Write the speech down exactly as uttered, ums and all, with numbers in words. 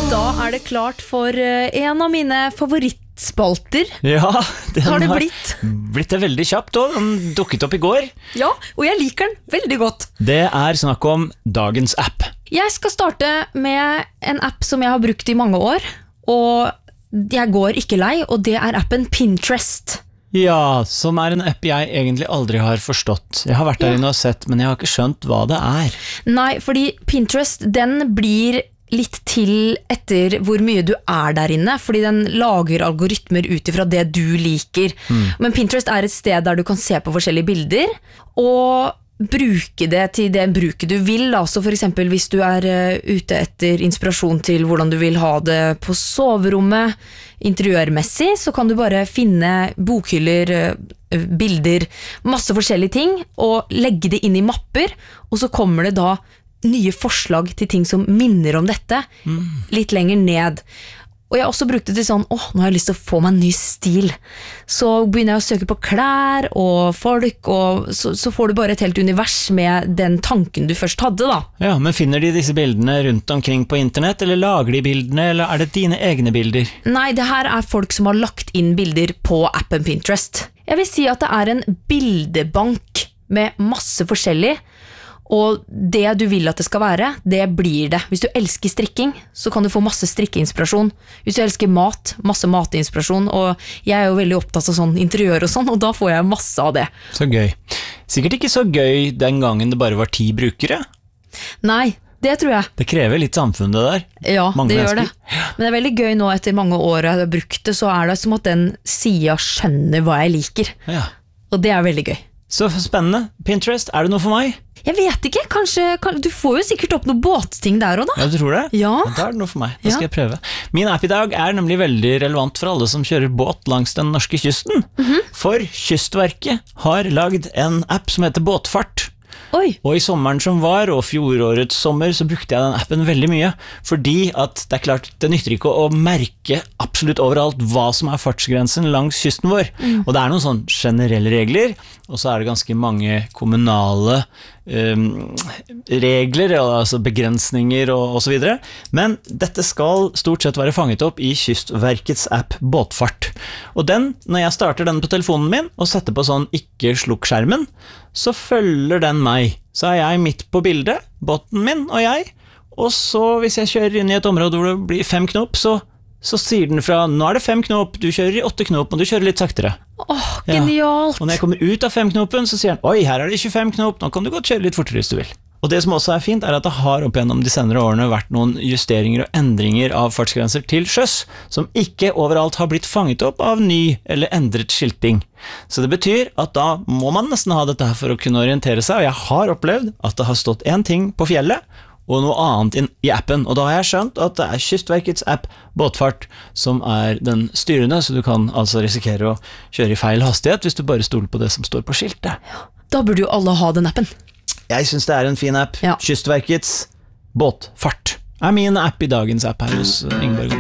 Da er det klart for en av mine favorittspalter. Ja, den har det har blitt. blitt det veldig kjapt også. Den dukket opp i går. Ja, og jeg liker den veldig godt. Det er snakk om dagens app. Jeg skal starte med en app som jeg har brukt i mange år, og jeg går ikke lei, og det er appen Pinterest. Ja, som er en app jeg egentlig aldri har forstått. Jeg har vært der Ja. inne og sett, men jeg har ikke skjønt hva det er. Nei, fordi Pinterest, den blir litt til etter hvor mye du er der inne, fordi den lager algoritmer ut ifra det du liker. Mm. Men Pinterest er et sted der du kan se på forskjellige bilder, og bruke det til det bruket du vil. Altså for eksempel hvis du er uh, ute etter inspirasjon til hvordan du vil ha det på soverommet, interiørmessig, så kan du bare finne bokhyller, uh, bilder, masse forskjellige ting, og legge det inn i mapper, og så kommer det da nye forslag til ting som minner om dette, mm. litt lenger ned. Og jeg har også brukt det til sånn, åh, nå har jeg lyst til å få meg en ny stil. Så begynner jeg å søke på klær og folk, og så, så får du bare et helt univers med den tanken du først hadde da. Ja, men finner de disse bildene rundt omkring på internett, eller lager de bildene, eller er det dine egne bilder? Nei, det her er folk som har lagt inn bilder på appen Pinterest. Jeg vil si at det er en bildebank med masse forskjellig, og det du vil at det skal være, det blir det. Hvis du elsker strikking, så kan du få masse strikkeinspirasjon. Hvis du elsker mat, masse matinspirasjon, og jeg er jo veldig opptatt av sånn interiør og sånn, og da får jeg masse av det. Så gøy. Sikkert ikke så gøy den gangen det bare var ti brukere. Nei, det tror jeg. Det krever litt samfunn det der. Ja, mange det gjør mennesker. det. Men det er veldig gøy nå etter mange år jeg har brukt det, så er det som at den siden skjønner hva jeg liker. Ja. Og det er veldig gøy. Så spennende. Pinterest, er det noe for meg? Jeg vet ikke, kanskje, kan, du får jo sikkert opp noen båtting der også da. Ja, du tror det? Ja. Da er det noe for meg, da skal Ja. jeg prøve. Min app i dag er nemlig veldig relevant for alle som kjører båt langs den norske kysten. Mm-hmm. For Kystverket har lagd en app som heter Båtfart. Oi. Og i sommeren som var, og fjorårets sommer, så brukte jeg den appen veldig mye, fordi at det er klart, det nytter ikke å merke absolutt overalt hva som er fartsgrensen langs kysten vår. Mm. Og det er noen sånn generelle regler, og så er det ganske mange kommunale um, regler, altså begrensninger og, og så videre. Men dette skal stort sett være fanget opp i Kystverkets app Båtfart. Og den, når jeg starter den på telefonen min, og setter på sånn ikke slukk skjermen, så følger den meg. Så er jeg midt på bildet, båten min og jeg, og så hvis jeg kjører inn i et område hvor det blir fem knop, så, så sier den fra, nå er det fem knop, du kjører i åtte knop, og du kjører litt saktere. Åh, genialt! Ja. Og når jeg kommer ut av fem knopen, så sier den, oi, her er det tjuefem knop, nå kan du godt kjøre litt fortere hvis du vil. Og det som også er fint, er at det har opp gjennom de senere årene vært noen justeringer og endringer av fartsgrenser til sjøs, som ikke overalt har blitt fanget opp av ny eller endret skilting. Så det betyr at da må man nesten ha dette her for å kunne orientere seg, og jeg har opplevd at det har stått en ting på fjellet, og noe annet inn i appen, og da har jeg skjønt at det er Kystverkets app Båtfart som er den styrende, så du kan altså risikere å kjøre i feil hastighet hvis du bare stoler på det som står på skiltet. Da burde jo alle ha den appen. Jeg synes det er en fin app. Ja. Kystverkets Båtfart er min app i dagens app her hos Ingeborg.